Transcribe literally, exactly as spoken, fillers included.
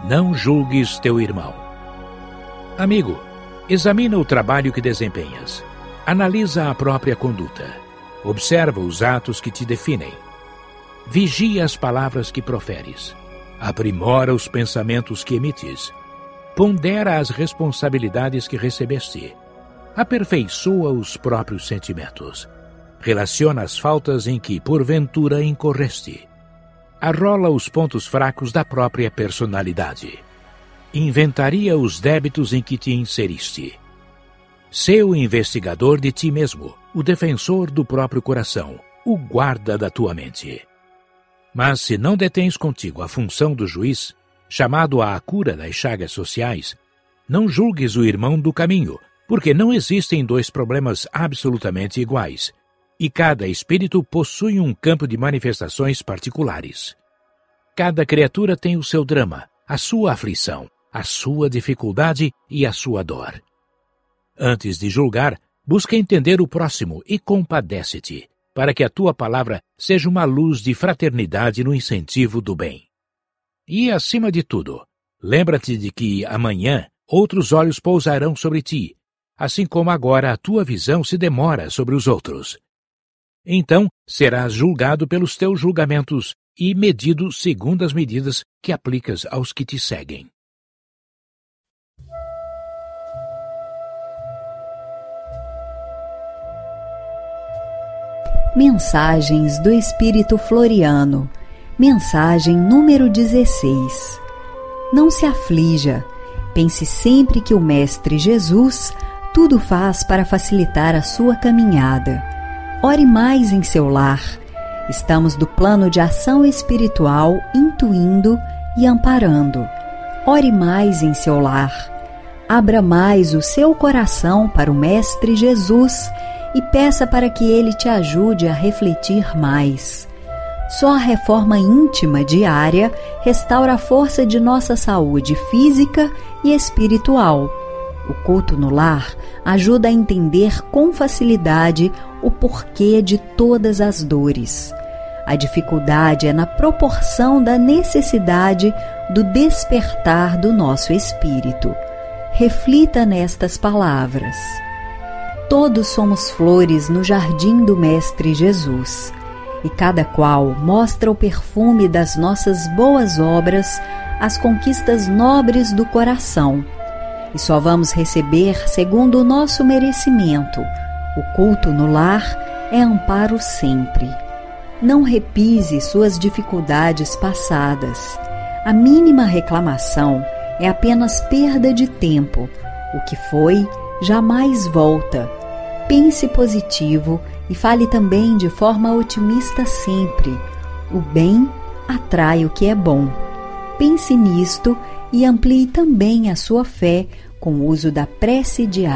Não julgues teu irmão. Amigo, examina o trabalho que desempenhas. Analisa a própria conduta. Observa os atos que te definem. Vigia as palavras que proferes. Aprimora os pensamentos que emites. Pondera as responsabilidades que recebeste. Aperfeiçoa os próprios sentimentos. Relaciona as faltas em que, porventura, incorreste. Arrola os pontos fracos da própria personalidade. Inventaria os débitos em que te inseriste. Sê o investigador de ti mesmo, o defensor do próprio coração, o guarda da tua mente. Mas se não detens contigo a função do juiz, chamado à cura das chagas sociais, não julgues o irmão do caminho, porque não existem dois problemas absolutamente iguais, e cada espírito possui um campo de manifestações particulares. Cada criatura tem o seu drama, a sua aflição, a sua dificuldade e a sua dor. Antes de julgar, busca entender o próximo e compadece-te, para que a tua palavra seja uma luz de fraternidade no incentivo do bem. E, acima de tudo, lembra-te de que amanhã outros olhos pousarão sobre ti, assim como agora a tua visão se demora sobre os outros. Então serás julgado pelos teus julgamentos e medido segundo as medidas que aplicas aos que te seguem. Mensagens do Espírito Floriano. Mensagem número dezesseis. Não se aflija. Pense sempre que o Mestre Jesus tudo faz para facilitar a sua caminhada. Ore mais em seu lar. Estamos do plano de ação espiritual intuindo e amparando. Ore mais em seu lar. Abra mais o seu coração para o Mestre Jesus e peça para que ele te ajude a refletir mais. Só a reforma íntima diária restaura a força de nossa saúde física e espiritual. O culto no lar ajuda a entender com facilidade o porquê de todas as dores. A dificuldade é na proporção da necessidade do despertar do nosso espírito. Reflita nestas palavras. Todos somos flores no jardim do Mestre Jesus, e cada qual mostra o perfume das nossas boas obras, as conquistas nobres do coração. E só vamos receber segundo o nosso merecimento. O culto no lar é amparo sempre. Não repise suas dificuldades passadas. A mínima reclamação é apenas perda de tempo. O que foi, jamais volta. Pense positivo e fale também de forma otimista sempre. O bem atrai o que é bom. Pense nisto e amplie também a sua fé com o uso da prece diária.